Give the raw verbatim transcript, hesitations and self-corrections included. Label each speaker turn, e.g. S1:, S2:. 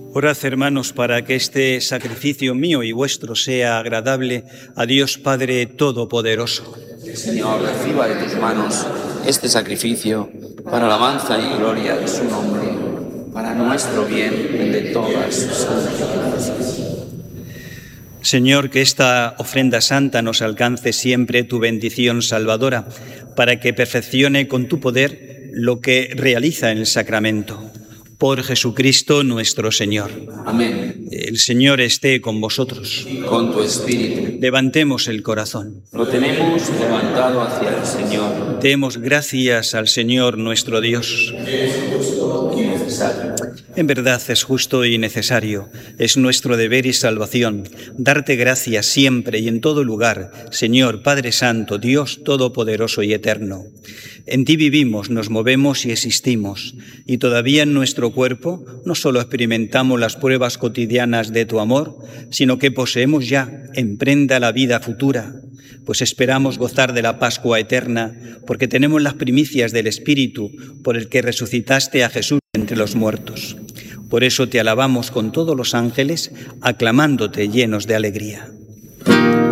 S1: Orad, hermanos, para que este sacrificio mío y vuestro sea agradable a Dios Padre Todopoderoso.
S2: Señor, reciba de tus manos este sacrificio para alabanza y gloria de su nombre, para nuestro bien y de todas sus santificaciones.
S1: Señor, que esta ofrenda santa nos alcance siempre tu bendición salvadora, para que perfeccione con tu poder lo que realiza en el sacramento. Por Jesucristo nuestro Señor.
S2: Amén.
S1: El Señor esté con vosotros.
S2: Con tu espíritu.
S1: Levantemos el corazón.
S2: Lo tenemos levantado hacia el Señor.
S1: Demos gracias al Señor nuestro Dios.
S2: Es justo y necesario.
S1: En verdad es justo y necesario, es nuestro deber y salvación, darte gracias siempre y en todo lugar, Señor Padre Santo, Dios Todopoderoso y Eterno. En ti vivimos, nos movemos y existimos, y todavía en nuestro cuerpo no solo experimentamos las pruebas cotidianas de tu amor, sino que poseemos ya en prenda la vida futura, pues esperamos gozar de la Pascua eterna, porque tenemos las primicias del Espíritu por el que resucitaste a Jesús entre los muertos. Por eso te alabamos con todos los ángeles, aclamándote llenos de alegría.